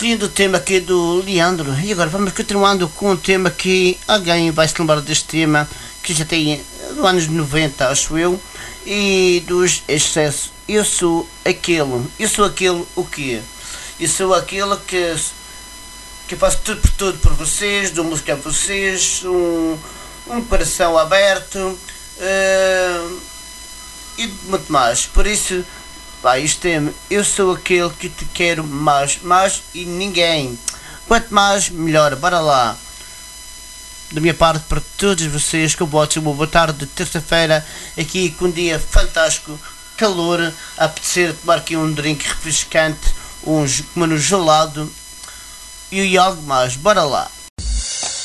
Lindo tema aqui do Leandro. E agora vamos continuando com um tema que alguém vai se lembrar deste tema, que já tem dos anos 90, acho eu, e dos excessos. Eu sou aquele o quê? Eu sou aquele que faço tudo por tudo por vocês, dou música a vocês, um coração aberto e muito mais. Por isso, pá, isto é, eu sou aquele que te quero mais e ninguém. Quanto mais, melhor. Bora lá. Da minha parte, para todos vocês, que eu boto uma boa tarde de terça-feira, aqui com um dia fantástico, calor, a apetecer tomar aqui um drink refrescante, comer um gelado e algo mais. Bora lá.